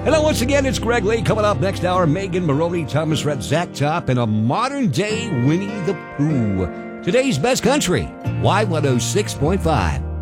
Hello, once again, it's Greg Lee. Coming up next hour, Megan Maroney, Thomas Rhett, Zach Top, and a modern-day Winnie the Pooh. Today's best country, Y106.5.